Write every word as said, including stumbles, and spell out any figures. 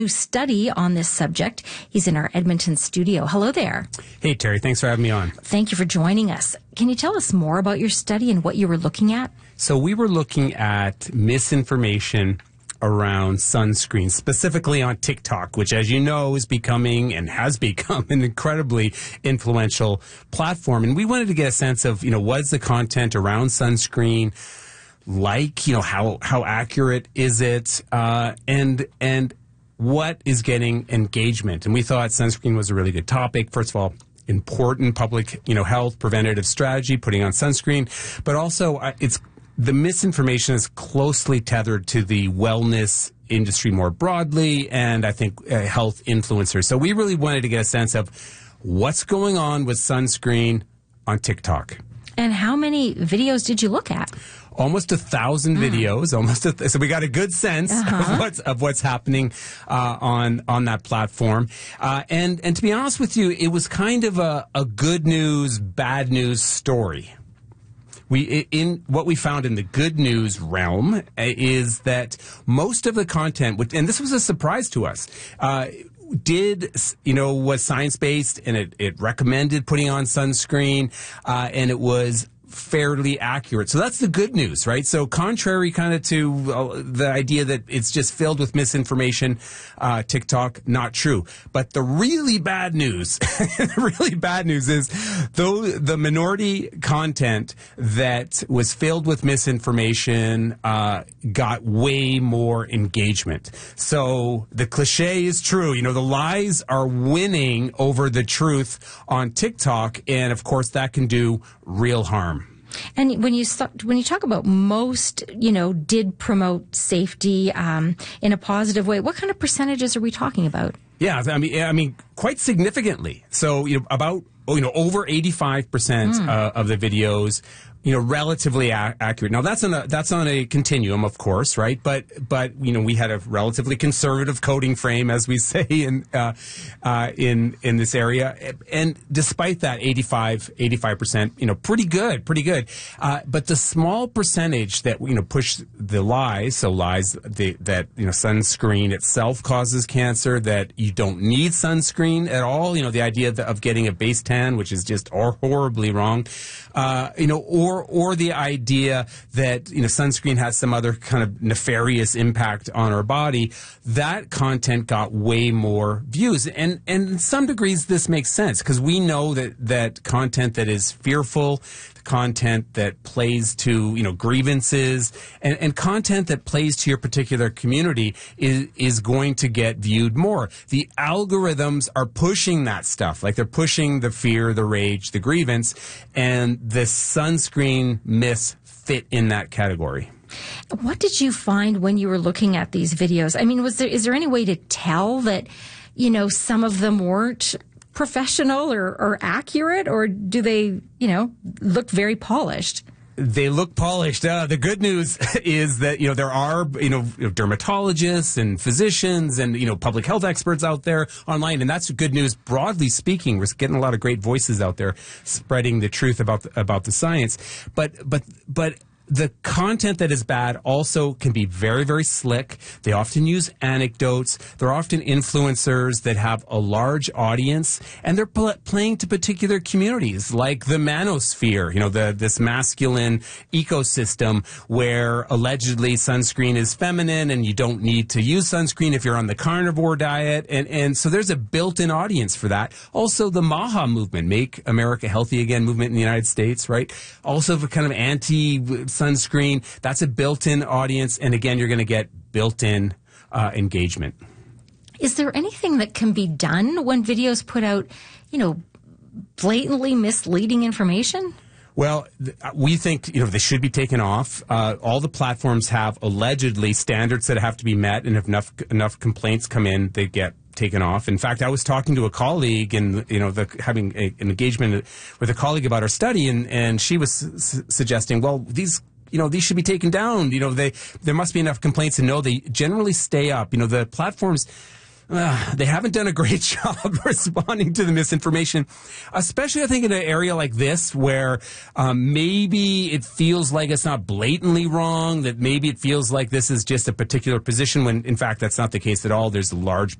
new study on this subject. He's in our Edmonton studio. Hello there. Hey, Terry. Thanks for having me on. Thank you for joining us. Can you tell us more about your study and what you were looking at? So we were looking at misinformation around sunscreen, specifically on TikTok, which, as you know, is becoming and has become an incredibly influential platform. And we wanted to get a sense of, you know, what is the content around sunscreen like? You know, how how accurate is it? Uh, and and what is getting engagement? And we thought sunscreen was a really good topic. First of all, important public, you know, health preventative strategy, putting on sunscreen, but also uh, it's the misinformation is closely tethered to the wellness industry more broadly, and I think uh, health influencers. So we really wanted to get a sense of what's going on with sunscreen on TikTok. And how many videos did you look at? Almost a thousand mm. videos. Almost a th- so we got a good sense uh-huh. of what's of what's happening uh, on on that platform. Uh, and and to be honest with you, it was kind of a, a good news, bad news story. We, in what we found in the good news realm is that most of the content, and this was a surprise to us, uh, did, you know, was science-based, and it, it recommended putting on sunscreen, uh, and it was fairly accurate. So that's the good news, right? So contrary kind of to uh, the idea that it's just filled with misinformation, uh, TikTok, not true. But the really bad news, the really bad news is though the minority content that was filled with misinformation, uh, got way more engagement. So the cliche is true. You know, the lies are winning over the truth on TikTok. And of course that can do real harm. And when you when you talk about most, you know, did promote safety um, in a positive way, what kind of percentages are we talking about? Yeah, I mean, I mean, quite significantly. So, you know, about you know over eighty-five percent mm. uh, of the videos, you know, relatively a- accurate. Now that's on a that's on a continuum, of course, right? But but you know, we had a relatively conservative coding frame, as we say in uh, uh, in in this area, and despite that, eighty-five percent, you know, pretty good, pretty good. Uh, but the small percentage that you know push the lies, so lies the, that you know sunscreen itself causes cancer, that you don't need sunscreen at all, you know, the idea of getting a base tan, which is just horribly wrong, uh, you know, or Or, or the idea that, you know, sunscreen has some other kind of nefarious impact on our body, that content got way more views. And, and in some degrees, this makes sense because we know that, that content that is fearful, content that plays to, you know, grievances and, and content that plays to your particular community is, is going to get viewed more. The algorithms are pushing that stuff, like they're pushing the fear, the rage, the grievance, and the sunscreen myths fit in that category. What did you find when you were looking at these videos? I mean, was there, is there any way to tell that, you know, some of them weren't professional or, or accurate, or do they, you know, look very polished? They look polished. Uh, the good news is that, you know, there are, you know, dermatologists and physicians and, you know, public health experts out there online. And that's good news. Broadly speaking, we're getting a lot of great voices out there spreading the truth about, the, about the science. But, but, but, the content that is bad also can be very, very slick. They often use anecdotes. They're often influencers that have a large audience, and they're pl- playing to particular communities, like the manosphere, you know, the this masculine ecosystem where allegedly sunscreen is feminine and you don't need to use sunscreen if you're on the carnivore diet. And, and so there's a built-in audience for that. Also, the MAHA movement, Make America Healthy Again movement in the United States, right? Also, the kind of anti sunscreen, that's a built-in audience, and again, you're going to get built-in uh, engagement. Is there anything that can be done when videos put out, you know, blatantly misleading information? Well, th- we think, you know, they should be taken off. Uh, all the platforms have allegedly standards that have to be met, and if enough enough complaints come in, they get taken off. In fact, I was talking to a colleague and, you know, the, having a, an engagement with a colleague about our study, and, and she was s- suggesting, well, these you know, these should be taken down. You know, they there must be enough complaints, and no, they generally stay up. You know, the platforms uh, they haven't done a great job responding to the misinformation, especially I think in an area like this where um, maybe it feels like it's not blatantly wrong, that maybe it feels like this is just a particular position when in fact that's not the case at all. There's a large